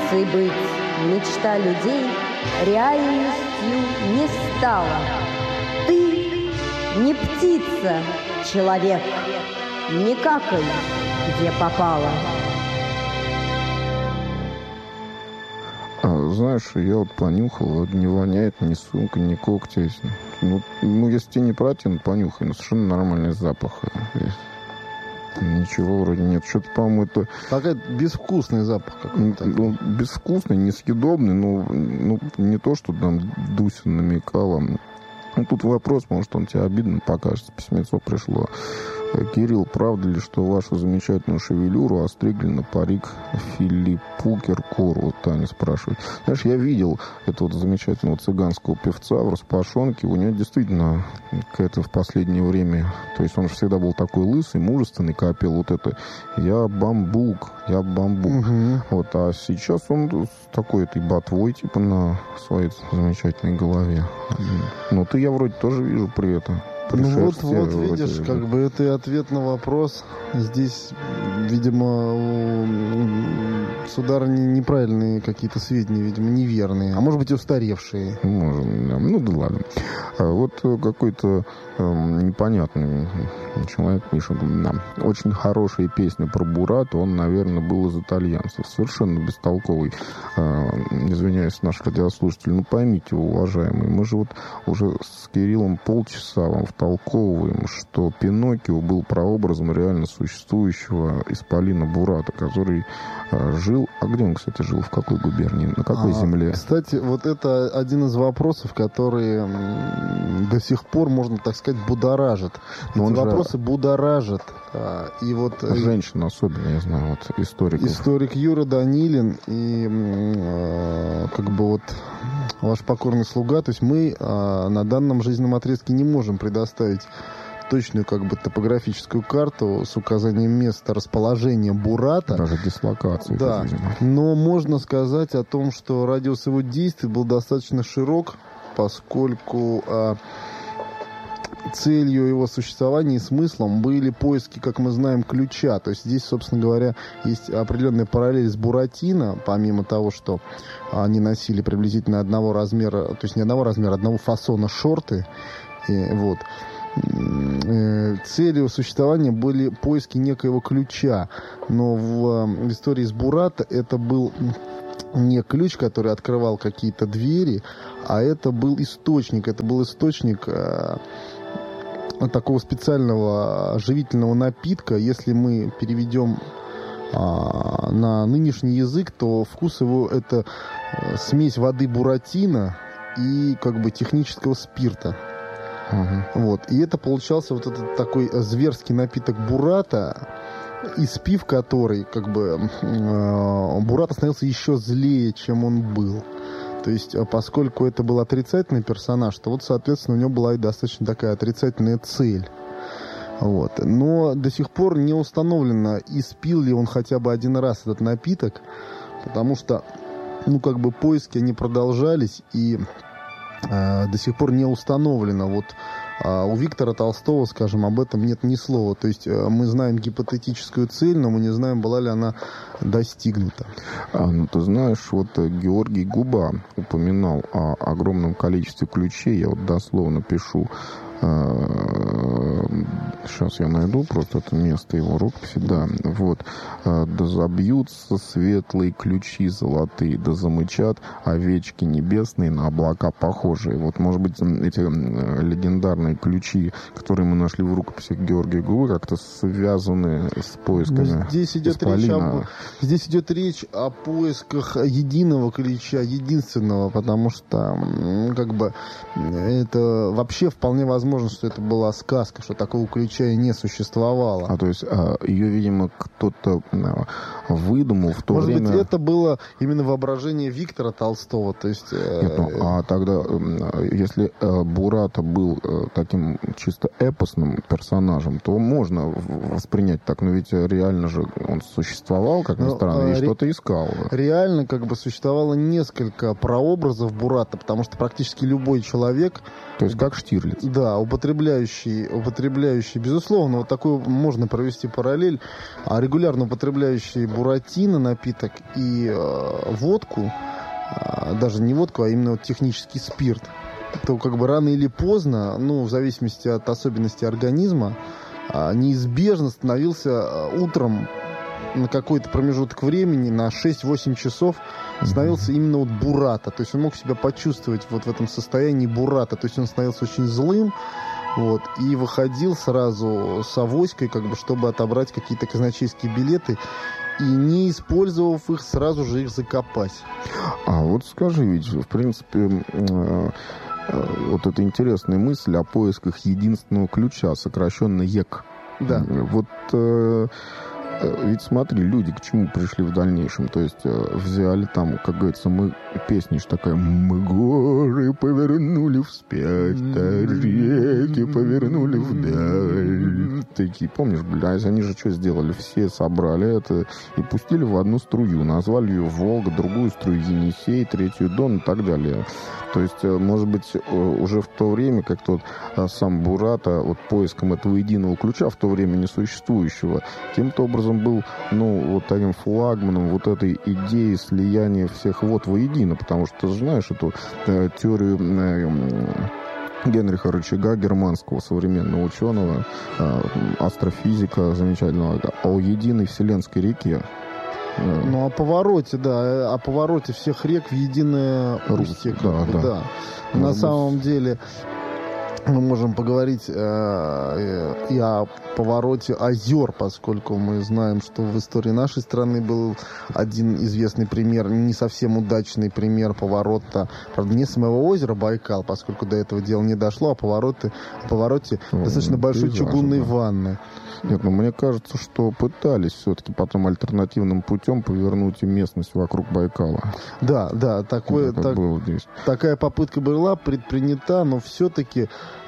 птицей быть мечта людей реальностью не стала. Ты не птица, человек, не какай, где попало. Знаешь, я вот понюхал, не воняет ни сумка, ни когти. Ну, если тебе не противно, понюхай, но совершенно нормальный запах. Ничего вроде нет. Что-то, по-моему, это... Какой-то безвкусный запах какой-то. Ну, безвкусный, несъедобный, ну, не то, что там Дуся намекала. Ну, тут вопрос, может, он тебе обидно покажется. Письмецо пришло. Кирилл, правда ли, что вашу замечательную шевелюру остригли на парик Филиппу Киркору? Вот Таня спрашивает. Знаешь, я видел этого замечательного цыганского певца в распашонке. У него действительно какая-то в последнее время... То есть он же всегда был такой лысый, мужественный, копил вот это «Я бамбук». Угу. Вот, а сейчас он с такой этой ботвой, типа, на своей замечательной голове. Ну, ты, я вроде тоже вижу при этом. Ну вот видишь, как бы это и ответ на вопрос. Здесь, видимо, у сударыни неправильные какие-то сведения, видимо, неверные. А может быть, устаревшие. Может, да. Ну да ладно. Вот какой-то непонятный человек пишет. Да. Очень хорошая песня про Бурата. Он, наверное, был из итальянцев. Совершенно бестолковый. Извиняюсь, наш радиослушатель. Ну поймите, уважаемые, мы же вот уже с Кириллом полчаса вам втолковываем, что Пиноккио был прообразом реально существующего исполина Бурата, который жил... А где он, кстати, жил? В какой губернии? На какой земле? Кстати, вот это один из вопросов, которые до сих пор, можно так сказать, будоражат. Эти вопросы будоражат. И вот... Женщина особенно, я знаю, вот историков. Историк Юра Данилин и как бы вот ваш покорный слуга. То есть мы на данном жизненном отрезке не можем предоставить точную как бы топографическую карту с указанием места расположения Бурата. Даже дислокации. Да, но можно сказать о том, что радиус его действий был достаточно широк, поскольку целью его существования и смыслом были поиски, как мы знаем, ключа. То есть здесь, собственно говоря, есть определенная параллель с Буратино, помимо того, что они носили приблизительно одного размера, то есть не одного размера, одного фасона шорты. И вот. Целью существования были поиски некоего ключа, но в истории с Бурата это был не ключ, который открывал какие-то двери, а это был источник. Это был источник такого специального живительного напитка. Если мы переведем на нынешний язык, то вкус его это смесь воды Буратино и как бы технического спирта. Вот. И это получался вот этот такой зверский напиток Бурата, испив который, как бы, Бурата становился еще злее, чем он был. То есть, поскольку это был отрицательный персонаж, то вот, соответственно, у него была и достаточно такая отрицательная цель. Вот. Но до сих пор не установлено, испил ли он хотя бы один раз этот напиток, потому что, ну, как бы, поиски, они продолжались, и до сих пор не установлено. Вот у Виктора Толстого, скажем, об этом нет ни слова. То есть мы знаем гипотетическую цель, но мы не знаем, была ли она достигнута. Ну, ты знаешь, вот Георгий Губа упоминал о огромном количестве ключей. Я вот дословно пишу. Сейчас я найду просто это место его рукописи. Да, вот. Да забьются светлые ключи золотые, да замычат овечки небесные на облака похожие. Вот, может быть, эти легендарные ключи, которые мы нашли в рукописях Георгия Губы, как-то связаны с поисками исполина. Здесь идет речь о поисках единого ключа, единственного, потому что, как бы, это вообще вполне возможно, что это была сказка, что такого ключа и не существовало. То есть ее, видимо, кто-то выдумал в то время... Может быть, это было именно воображение Виктора Толстого, то есть... Нет, тогда, если Бурата был таким чисто эпосным персонажем, то можно воспринять так, но ведь реально же он существовал, как ни странно, и что-то искал. Реально, как бы, существовало несколько прообразов Бурата, потому что практически любой человек... То есть как Штирлиц. Да, употребляющий, безусловно, вот такую можно провести параллель, регулярно употребляющий буратино напиток и водку, даже не водку, а именно вот технический спирт, то как бы рано или поздно, ну, в зависимости от особенностей организма, неизбежно становился утром на какой-то промежуток времени, на 6-8 часов, становился именно вот бурата. То есть он мог себя почувствовать вот в этом состоянии бурата. То есть он становился очень злым, вот, и выходил сразу с авоськой, как бы, чтобы отобрать какие-то казначейские билеты, и не использовав их, сразу же их закопать. А вот скажи, ведь, в принципе, вот эта интересная мысль о поисках единственного ключа, сокращенно ЕК. Да. Вот ведь смотри, люди к чему пришли в дальнейшем. То есть взяли там, как говорится, песня ж такая: мы горы повернули вспять, реки повернули вдаль. Такие, помнишь, блядь, они же что сделали? Все собрали это и пустили в одну струю. Назвали ее Волга, другую струю Енисей, третью Дон и так далее. То есть, может быть, уже в то время, как тот сам Бурата, вот поиском этого единого ключа, в то время несуществующего, каким-то образом был, ну, вот таким флагманом вот этой идеи слияния всех вод воедино, потому что ты же знаешь эту теорию Генриха Рычага, германского современного ученого, астрофизика замечательного, о единой вселенской реке. Ну, о повороте, да, о повороте всех рек в единое устье. Да. На самом деле мы можем поговорить и о повороте озер, поскольку мы знаем, что в истории нашей страны был один известный пример, не совсем удачный пример поворота, правда, не самого озера Байкал, поскольку до этого дела не дошло, о повороте достаточно большой чугунной ванны. Нет, ну мне кажется, что пытались все-таки потом альтернативным путем повернуть местность вокруг Байкала. Да, такая попытка была предпринята, но все-таки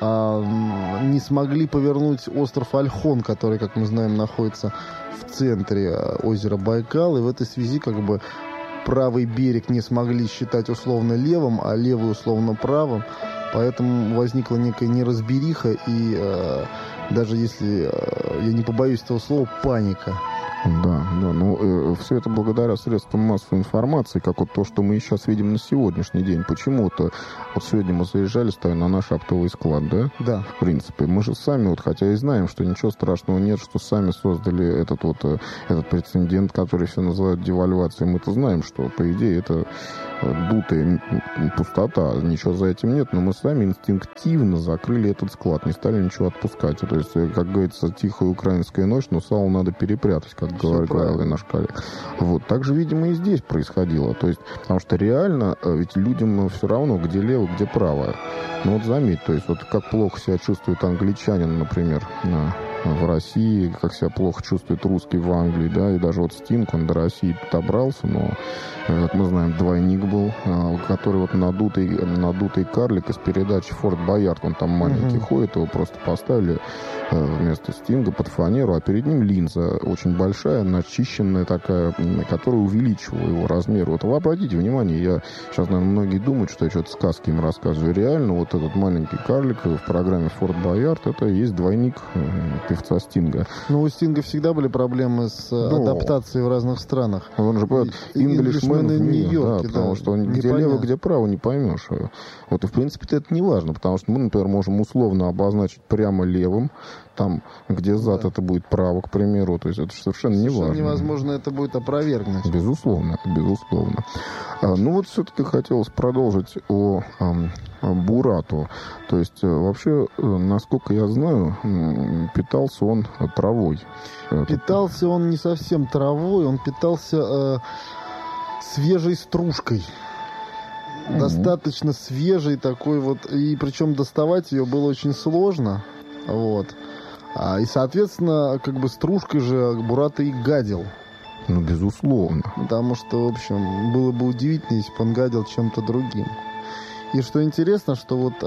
не смогли повернуть остров Ольхон, который, как мы знаем, находится в центре озера Байкал, и в этой связи как бы правый берег не смогли считать условно левым, а левый условно правым, поэтому возникла некая неразбериха и даже если, я не побоюсь этого слова, паника. Да, ну, все это благодаря средствам массовой информации, как вот то, что мы сейчас видим на сегодняшний день. Почему-то, вот сегодня мы заезжали, ставим на наш оптовый склад, да? Да. В принципе, мы же сами, вот, хотя и знаем, что ничего страшного нет, что сами создали этот прецедент, который все называют девальвацией. Мы-то знаем, что, по идее, это дутая пустота, ничего за этим нет, но мы сами инстинктивно закрыли этот склад, не стали ничего отпускать. То есть, как говорится, тихая украинская ночь, но сало надо перепрятать, как говорил наш коллег. Вот. Так же, видимо, и здесь происходило. То есть, потому что реально ведь людям все равно, где лево, где право. Ну вот заметь, то есть вот как плохо себя чувствует англичанин, например, в России, как себя плохо чувствует русский в Англии, да, и даже вот Стинг, он до России добрался, но, как мы знаем, двойник был, который вот надутый карлик из передачи «Форт Боярд», он там маленький ходит, его просто поставили вместо Стинга под фанеру, а перед ним линза очень большая, начищенная такая, которая увеличивала его размер. Вот вы обратите внимание, я сейчас, наверное, многие думают, что я что-то сказки им рассказываю. Реально, вот этот маленький карлик в программе «Форт Боярд» это и есть двойник певца Стинга. Ну, у Стинга всегда были проблемы с адаптацией в разных странах. Он же поет «Инглишмен в Нью-Йорке», да, потому что он где лево, где право не поймешь. Вот, и в принципе это не важно, потому что мы, например, можем условно обозначить прямо левым, там, где зад, это будет право, к примеру. То есть это совершенно не важно. Невозможно это будет опровергнуть. Безусловно. Ну вот все-таки хотелось продолжить о Бурату. То есть вообще, насколько я знаю, питался он травой. Питался он не совсем травой, он питался свежей стружкой. Достаточно свежей такой вот, и причем доставать ее было очень сложно. Вот. И, соответственно, как бы стружкой же Бурата и гадил. Ну, безусловно. Потому что, в общем, было бы удивительно, если бы он гадил чем-то другим. И что интересно, что вот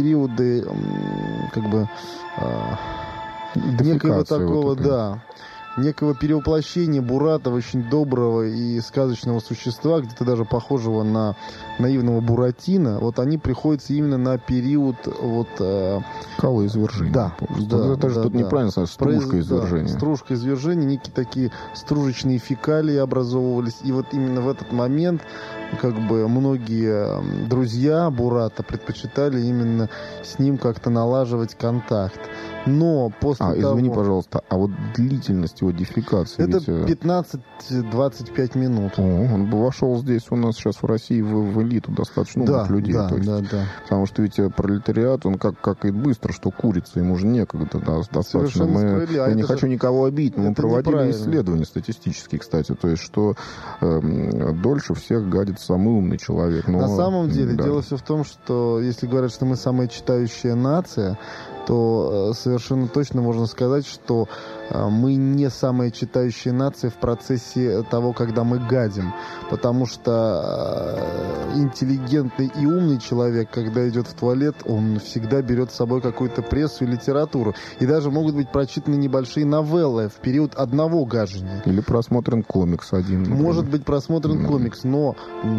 периоды, как бы, некоего такого, вот некого перевоплощения Бурата в очень доброго и сказочного существа, где-то даже похожего на наивного Буратино, вот они приходятся именно на период вот... Калоизвержения. Да. Это же тут неправильно сказать, стружка извержения. Да, стружка извержения, некие такие стружечные фекалии образовывались, и вот именно в этот момент как бы многие друзья Бурата предпочитали именно с ним как-то налаживать контакт. Но после того... Извини, пожалуйста, а вот длительность его дефекации? Это 15-25 минут. Он бы вошел здесь у нас сейчас в России в элиту достаточно умных людей. Да, то есть, да. Потому что ведь пролетариат, он как и быстро, что курица, ему же некогда достаточно. Я не хочу никого обидеть, но мы проводили исследования статистические, кстати, то есть, что дольше всех гадит самый умный человек. Но, на самом деле, дело все в том, что если говорят, что мы самая читающая нация, то совершенно точно можно сказать, что мы не самая читающая нация в процессе того, когда мы гадим. Потому что интеллигентный и умный человек, когда идет в туалет, он всегда берет с собой какую-то прессу и литературу. И даже могут быть прочитаны небольшие новеллы в период одного гажения. Или просмотрен комикс один. Например. Может быть просмотрен комикс, но...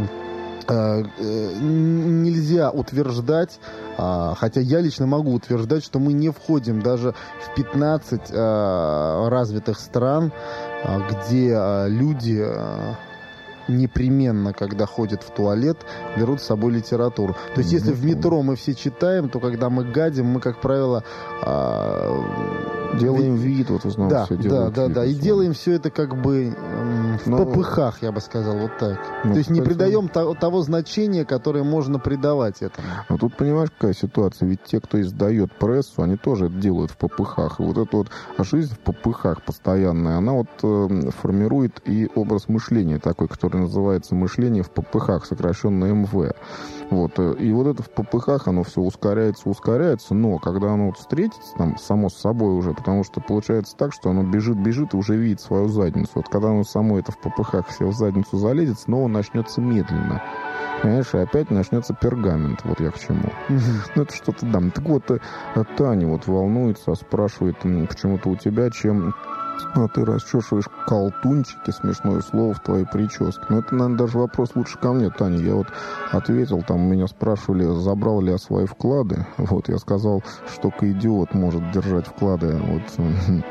нельзя утверждать, хотя я лично могу утверждать, что мы не входим даже в 15 развитых стран, где люди непременно, когда ходят в туалет, берут с собой литературу. То есть, если в метро мы все читаем, то когда мы гадим, мы, как правило... делаем вид, вот в основном все делают. Да. И делаем все это как бы в попыхах, я бы сказал, вот так. То есть не придаем того значения, которое можно придавать этому. Но тут понимаешь, какая ситуация? Ведь те, кто издает прессу, они тоже это делают в попыхах. И вот эта вот жизнь в попыхах постоянная, она вот формирует и образ мышления такой, который называется мышление в попыхах, сокращенно МВ. Вот. И вот это в попыхах, оно все ускоряется, но когда оно вот встретится там само с собой уже, потому что получается так, что оно бежит и уже видит свою задницу. Вот когда оно само это в попыхах все в задницу залезет, снова начнется медленно. Понимаешь, и опять начнется пергамент. Вот я к чему. Ну, это что-то дам. Так вот, Таня вот волнуется, спрашивает почему-то у тебя, чем... ты расчешиваешь колтунчики, смешное слово, в твоей прическе. Но это, наверное, даже вопрос лучше ко мне, Таня. Я вот ответил, там меня спрашивали, забрал ли я свои вклады. Вот, я сказал, что только идиот может держать вклады вот,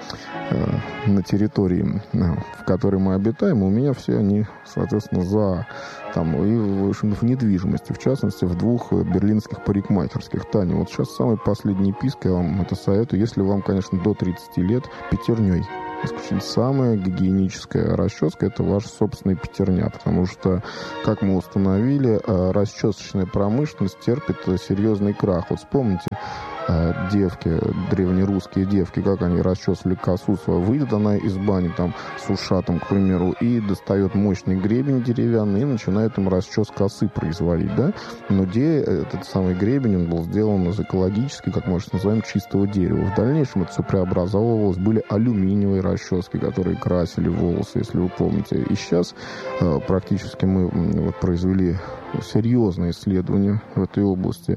на территории, в которой мы обитаем. У меня все они, соответственно, и, в общем, в недвижимости, в частности, в 2 берлинских парикмахерских. Таня, вот сейчас самый последний писк, я вам это советую, если вам, конечно, до 30 лет, пятерней. Самая гигиеническая расческа — это ваша собственная пятерня, потому что, как мы установили, расчесочная промышленность терпит серьезный крах. Вот вспомните, девки, древнерусские девки, как они расчесывали косу свою. Выйдет она из бани там с ушатом, к примеру, и достает мощный гребень деревянный и начинает им расчес косы производить, да? Но где этот самый гребень, он был сделан из экологически, как мы называем, чистого дерева. В дальнейшем это все преобразовывалось. Были алюминиевые расчески, которые красили волосы, если вы помните. И сейчас практически мы произвели серьезные исследования в этой области.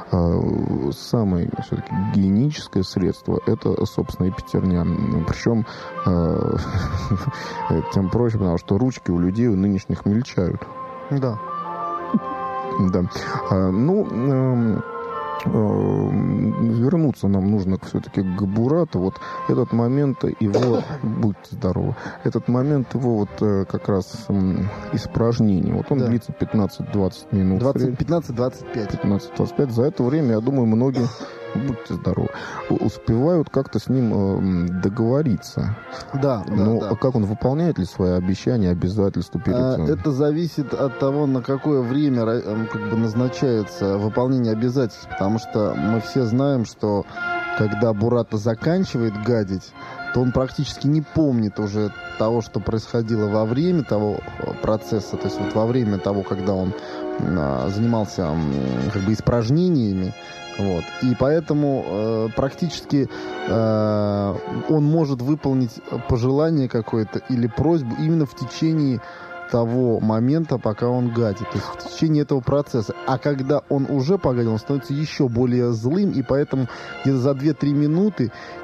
Самое все-таки гигиеническое средство — это, собственно, и пятерня. Причем тем проще, потому что ручки у людей у нынешних мельчают. Да. Вернуться нам нужно все-таки к Бурату. Вот этот момент его, будьте здоровы, этот момент его вот как раз испражнения. Вот он длится 15-20 минут. 15-25. 15-25. За это время, я думаю, многие, будьте здоровы, успевают как-то с ним договориться. Да. Как он выполняет ли свои обещания, обязательства перед тем? Это зависит от того, на какое время назначается выполнение обязательств. Потому что мы все знаем, что когда Бурата заканчивает гадить, то он практически не помнит уже того, что происходило во время того процесса, то есть вот во время того, когда он занимался испражнениями. Вот. И поэтому практически он может выполнить пожелание какое-то или просьбу именно в течение того момента, пока он гадит, то есть в течение этого процесса. А когда он уже погадил, он становится еще более злым, и поэтому где-то за 2-3 минуты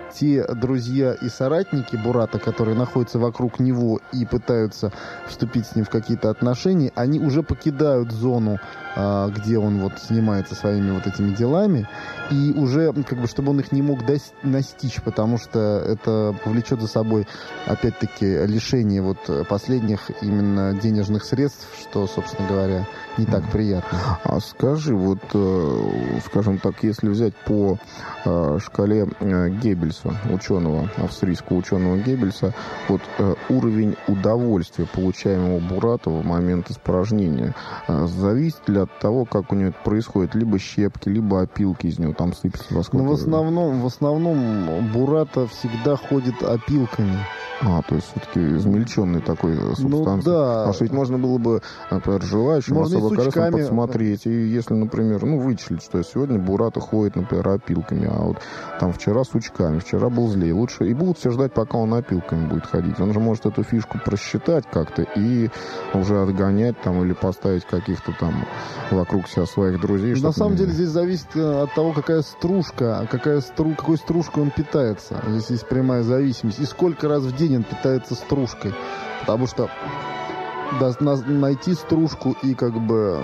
те друзья и соратники Бурата, которые находятся вокруг него и пытаются вступить с ним в какие-то отношения, они уже покидают зону, где он вот занимается своими вот этими делами, и уже, как бы, чтобы он их не мог настичь, потому что это повлечет за собой, опять-таки, лишение вот последних именно денежных средств, что, собственно говоря, не так приятно. А скажи, вот, скажем так, если взять по шкале Геббельса, ученого, австрийского ученого Геббельса, вот уровень удовольствия, получаемого Буратова в момент испражнения, зависит ли от того, как у него это происходит? Либо щепки, либо опилки из него там сыпятся? Ну, в основном Бурата всегда ходит опилками. То есть все-таки измельченный такой субстанция. Ну, да. Потому что ведь можно было бы, например, желающим особо корыстно подсмотреть. И если, например, вычислить, что сегодня Бурата ходит, например, опилками, а вот там вчера сучками, вчера был злее. Лучше и будут все ждать, пока он опилками будет ходить. Он же может эту фишку просчитать как-то и уже отгонять там или поставить каких-то там вокруг себя своих друзей. На самом деле здесь зависит от того, какая стружка, какой стружкой он питается. Здесь есть прямая зависимость. И сколько раз в день он питается стружкой. Потому что найти стружку и как бы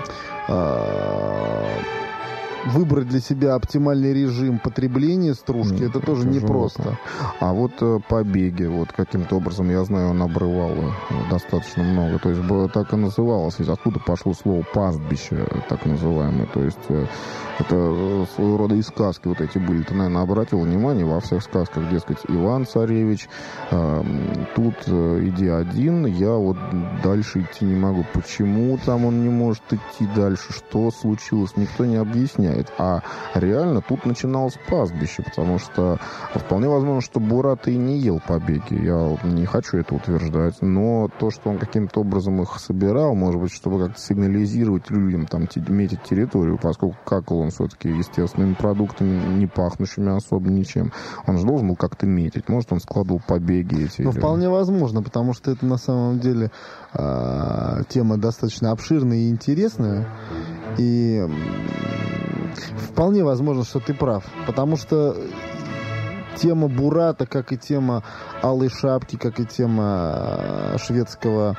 выбрать для себя оптимальный режим потребления стружки, это тоже непросто. А вот побеги, вот каким-то образом, я знаю, он обрывал достаточно много. То есть так и называлось. Откуда пошло слово пастбище, так называемое. То есть это своего рода и сказки вот эти были. Ты, наверное, обратил внимание, во всех сказках, дескать, Иван-царевич, тут иди один, я вот дальше идти не могу. Почему там он не может идти дальше? Что случилось? Никто не объясняет. А реально тут начиналось пастбище, потому что вполне возможно, что Бурат и не ел побеги. Я не хочу это утверждать, но то, что он каким-то образом их собирал, может быть, чтобы как-то сигнализировать людям, там, метить территорию, поскольку какал он все-таки естественными продуктами, не пахнущими особо ничем. Он же должен был как-то метить. Может, он складывал побеги эти. Ну, вполне возможно, потому что это на самом деле тема достаточно обширная и интересная. И вполне возможно, что ты прав. Потому что тема Бурата, как и тема Алой Шапки, как и тема шведского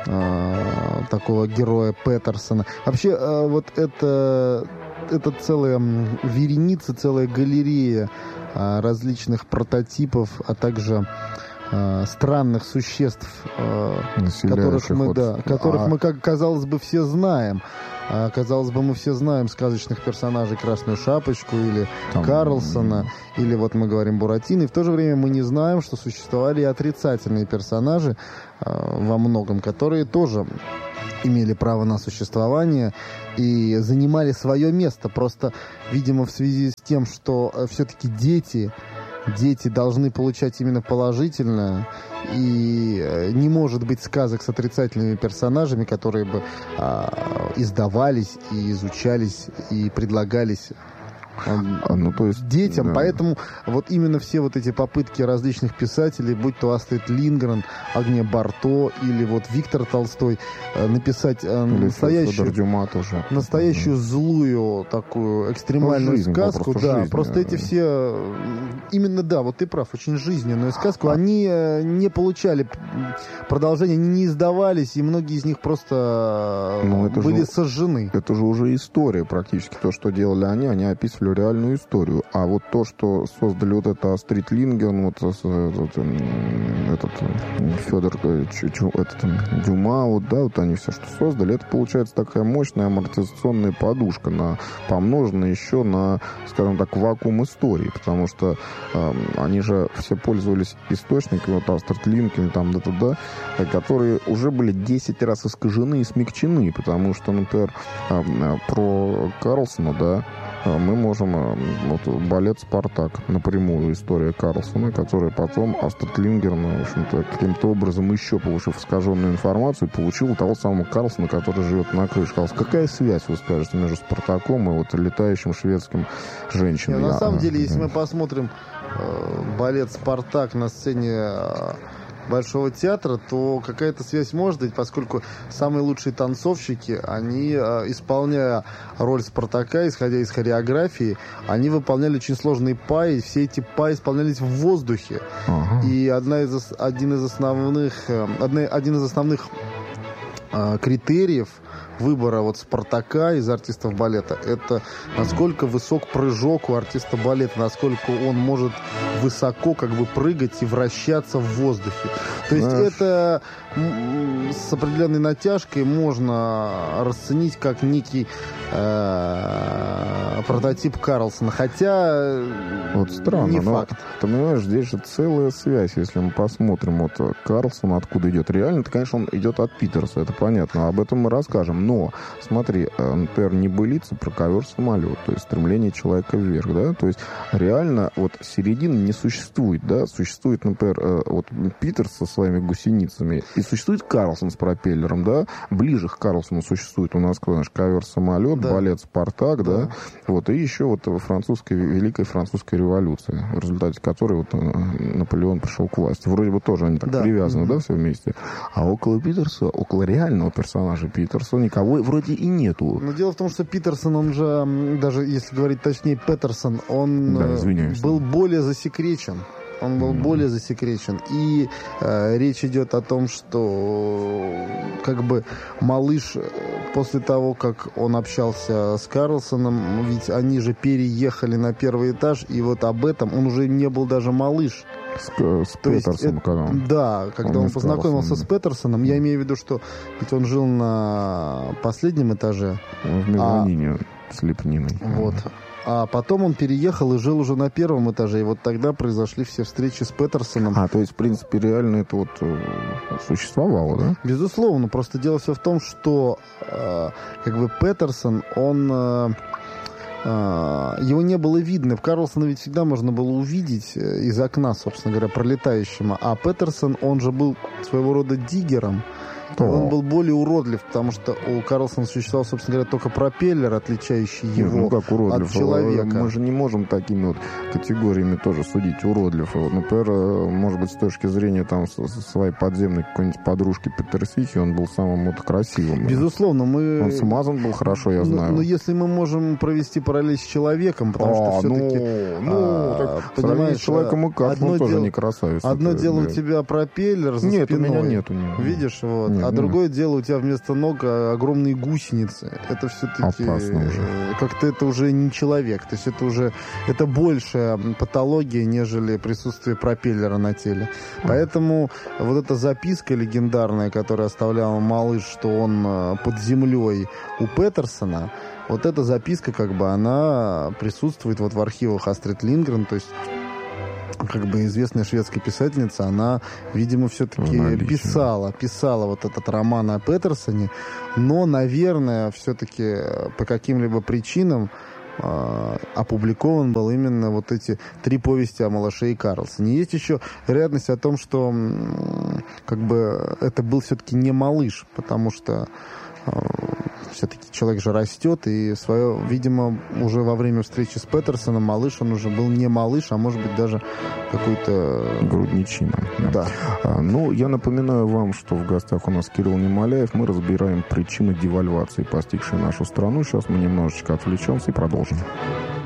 такого героя Петерсона. Вообще, вот это целая вереница, целая галерея различных прототипов, а также странных существ, которых мы, как казалось бы, все знаем. Казалось бы, мы все знаем сказочных персонажей Красную Шапочку или там Карлсона, или вот мы говорим Буратино, и в то же время мы не знаем, что существовали и отрицательные персонажи во многом, которые тоже имели право на существование и занимали свое место. Просто, видимо, в связи с тем, что все-таки дети должны получать именно положительное, и не может быть сказок с отрицательными персонажами, которые бы издавались и изучались и предлагались то есть, детям. Да. Поэтому вот именно все вот эти попытки различных писателей, будь то Астрид Линдгрен, Агния Барто или вот Виктор Толстой, написать настоящую злую такую экстремальную сказку. Просто эти все именно, вот ты прав, очень жизненную сказку. Они не получали продолжения, они не издавались, и многие из них просто были сожжены. Это же уже история практически. То, что делали они описывали реальную историю. А вот то, что создали вот это Астрид Линдгрен, этот Федор Дюма, вот они все, что создали, это получается такая мощная амортизационная подушка, помноженная еще на, скажем так, вакуум истории, потому что они же все пользовались источниками, вот Астрид Линдгрен, которые уже были 10 раз искажены и смягчены, потому что, например, про Карлсона, мы можем балет «Спартак», напрямую история Карлсона, которая потом Астрид Линдгрен, в общем-то, каким-то образом еще получив искаженную информацию, получил того самого Карлсона, который живет на крыше. Какая связь, вы скажете, между «Спартаком» и летающим шведским женщинам? На самом деле, если мы посмотрим балет «Спартак» на сцене Большого театра, то какая-то связь может быть, поскольку самые лучшие танцовщики, они, исполняя роль Спартака, исходя из хореографии, они выполняли очень сложные па, и все эти па исполнялись в воздухе. И один из основных критериев выбора вот Спартака из артистов балета — это насколько высок прыжок у артиста балета, насколько он может высоко как бы прыгать и вращаться в воздухе. То есть это с определенной натяжкой можно расценить как некий прототип Карлсона, хотя вот странно, не но, факт. Ты понимаешь, здесь же целая связь, если мы посмотрим, вот Карлсон откуда идет. Реально-то, конечно, он идет от Питерса, это понятно, об этом мы расскажем. Но, смотри, например, небылица про ковер-самолет, то есть стремление человека вверх, да, то есть реально вот середины не существует, да, существует, например, вот Питерс со своими гусеницами, и существует Карлсон с пропеллером, да, ближе к Карлсону существует у нас, знаешь, ковер-самолет, да. Балет «Спартак», да, вот, и еще вот Великая Французская революция, в результате которой вот Наполеон пришел к власти. Вроде бы тоже они так привязаны, да, все вместе. А около Питерса, около реального персонажа Питерса никого вроде и нету. Но дело в том, что Питерсон, он же, даже если говорить точнее, Петерсон, он был более засекречен. Он был более засекречен. И речь идет о том, что как бы малыш, после того, как он общался с Карлсоном, ведь они же переехали на первый этаж, и вот об этом он уже не был даже малыш. С Петерсоном, когда он познакомился с Петерсоном, я имею в виду, что ведь он жил на последнем этаже. В мезонине с лепниной. Вот. А потом он переехал и жил уже на первом этаже. И вот тогда произошли все встречи с Петерсоном. То есть, в принципе, реально это вот существовало, да? Безусловно. Просто дело все в том, что как бы Петерсон, он... его не было видно. Карлсона ведь всегда можно было увидеть из окна, собственно говоря, пролетающего. А Петерсон, он же был своего рода диггером. Он был более уродлив, потому что у Карлсона существовал, собственно говоря, только пропеллер, отличающий его от человека. Мы же не можем такими вот категориями тоже судить уродлив. Вот, например, может быть, с точки зрения там своей подземной какой-нибудь подружки Петерсихи, он был самым вот красивым. Безусловно, он смазан был хорошо, я знаю. Но если мы можем провести параллель с человеком, потому что все-таки... понимаешь, с человеком и как, он тоже не красавец. Одно дело у тебя пропеллер за спиной. Нет, у меня нету. Видишь, вот. А другое дело, у тебя вместо ног огромные гусеницы. Это все-таки как-то это уже не человек. То есть это большая патология, нежели присутствие пропеллера на теле. Поэтому вот эта записка легендарная, которую оставлял малыш, что он под землей у Петерсона, вот эта записка, как бы, она присутствует вот в архивах Астрид Линдгрен, то есть как бы известная шведская писательница, она, видимо, все-таки писала вот этот роман о Петерсоне, но, наверное, все-таки по каким-либо причинам опубликован был именно вот эти 3 повести о малыше и Карлсоне. Есть еще вероятность о том, что как бы это был все-таки не малыш, потому что все-таки человек же растет, и видимо, уже во время встречи с Петерсоном малыш, он уже был не малыш, а может быть даже какой-то... грудничина. Да. Я напоминаю вам, что в гостях у нас Кирилл Немоляев. Мы разбираем причины девальвации, постигшей нашу страну. Сейчас мы немножечко отвлечемся и продолжим.